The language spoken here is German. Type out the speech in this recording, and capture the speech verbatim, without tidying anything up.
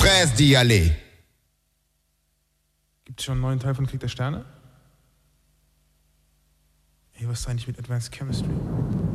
Presse d'y aller. Gibt es schon einen neuen Teil von Krieg der Sterne? Ey, was ist eigentlich mit Advanced Chemistry?